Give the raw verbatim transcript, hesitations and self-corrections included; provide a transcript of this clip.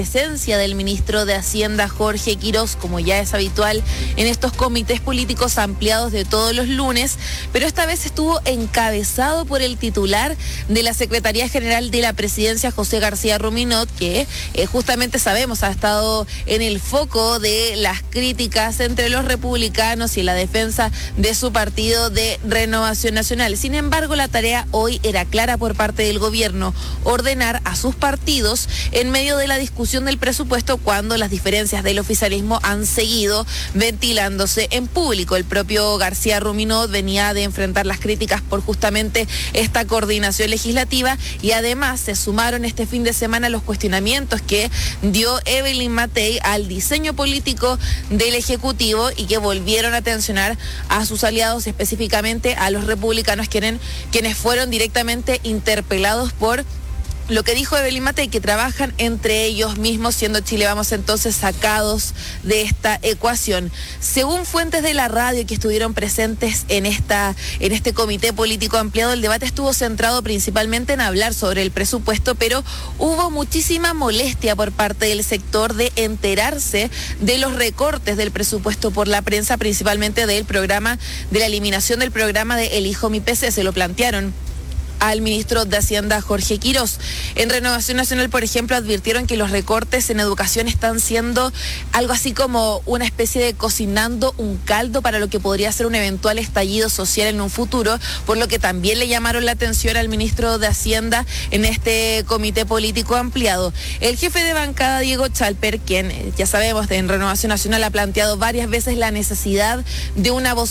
presencia del ministro de Hacienda, Jorge Quirós, como ya es habitual en estos comités políticos ampliados de todos los lunes, pero esta vez estuvo encabezado por el titular de la Secretaría General de la Presidencia, José García Ruminot, que eh, justamente sabemos ha estado en el foco de las críticas entre los republicanos y la defensa de su partido de Renovación Nacional. Sin embargo, la tarea hoy era clara por parte del gobierno: ordenar a sus partidos en medio de la discusión del presupuesto cuando las diferencias del oficialismo han seguido ventilándose en público. El propio García Ruminot venía de enfrentar las críticas por justamente esta coordinación legislativa y además se sumaron este fin de semana los cuestionamientos que dio Evelyn Matei al diseño político del Ejecutivo y que volvieron a tensionar a sus aliados, específicamente a los republicanos, quienes, quienes fueron directamente interpelados por lo que dijo Evelyn Matei, que trabajan entre ellos mismos, siendo Chile Vamos entonces sacados de esta ecuación. Según fuentes de la radio que estuvieron presentes en esta en este comité político ampliado, el debate estuvo centrado principalmente en hablar sobre el presupuesto, pero hubo muchísima molestia por parte del sector de enterarse de los recortes del presupuesto por la prensa, principalmente del programa, de la eliminación del programa de Elijo Mi P C. Se lo plantearon al ministro de Hacienda, Jorge Quirós. En Renovación Nacional, por ejemplo, advirtieron que los recortes en educación están siendo algo así como una especie de cocinando un caldo para lo que podría ser un eventual estallido social en un futuro, por lo que también le llamaron la atención al ministro de Hacienda en este comité político ampliado. El jefe de bancada, Diego Chalper, quien ya sabemos de en Renovación Nacional ha planteado varias veces la necesidad de una voz